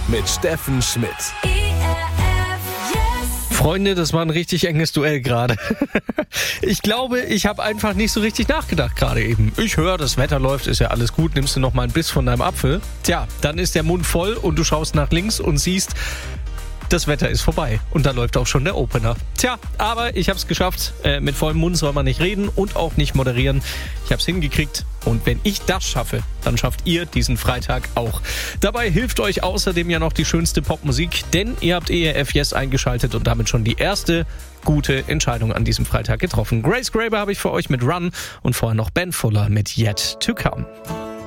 mit Steffen Schmidt. Freunde, das war ein richtig enges Duell gerade. Ich glaube, ich habe einfach nicht so richtig nachgedacht gerade eben. Ich höre, das Wetter läuft, ist ja alles gut, nimmst du noch mal einen Biss von deinem Apfel. Tja, dann ist der Mund voll und du schaust nach links und siehst, das Wetter ist vorbei. Und da läuft auch schon der Opener. Tja, aber ich habe es geschafft. Mit vollem Mund soll man nicht reden und auch nicht moderieren. Ich habe es hingekriegt. Und wenn ich das schaffe, dann schafft ihr diesen Freitag auch. Dabei hilft euch außerdem ja noch die schönste Popmusik, denn ihr habt ERF Yes eingeschaltet und damit schon die erste gute Entscheidung an diesem Freitag getroffen. Grace Graber habe ich für euch mit Run und vorher noch Ben Fuller mit Yet to Come.